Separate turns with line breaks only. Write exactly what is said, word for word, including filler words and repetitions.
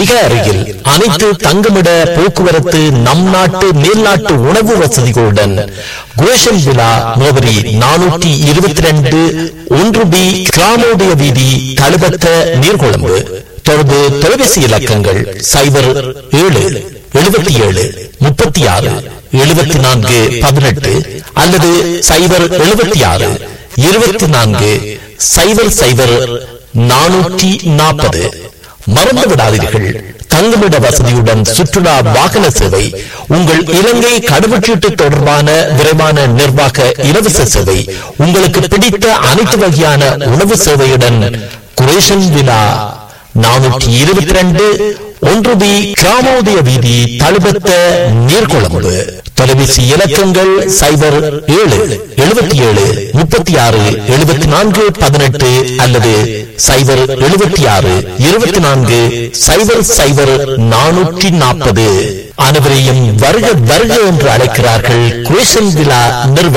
மிக அருகில் அனைத்து தங்குமிட போக்குவரத்து நம் நாட்டு மேல்நாட்டு உணவு வசதிகளுடன் கோஷன் விழா முகவரி நானூற்றி இருபத்தி ரெண்டு ஒன்று பி கிராமோதய வீதி தழுபத்த நீர்கொழும்பு. தொடர்பு தொலைபேசி இலக்கங்கள் சைபர் ஏழு எழுபத்தி ஏழு முப்பத்தி ஆறு எழுபத்தி நான்கு பதினெட்டு அல்லது சைபர் எழுபத்தி ஆறு இருபத்தி நான்கு சைபர் சைபர் நானூற்றி நாற்பது. மறந்து விடாதீர்கள், தங்குமிட வசதியுடன் சுற்றுலா வாகன சேவை, உங்கள் இலங்கை கடவுச்சீட்டு தொடர்பான விரைவான நிர்வாக இலவச சேவை, உங்களுக்கு பிடித்த அனைத்து வகையான உணவு சேவையுடன் குரேஷன் விழா நானூற்றி இருபத்தி ரெண்டு ஒன்று பி கிராமோதய வீதி தழுபத்த நீர்கொழும்பு. தொலைபேசி இலக்கங்கள் சைபர் ஏழு எழுபத்தி ஏழு முப்பத்தி ஆறு எழுபத்தி நான்கு பதினெட்டு அல்லது சைபர் எழுபத்தி ஆறு இருபத்தி நான்கு சைபர் சைபர் நானூற்றி நாற்பது. அனைவரையும் வருக வருக என்று அழைக்கிறார்கள் குரேஷன் விழா நிறுவனம்.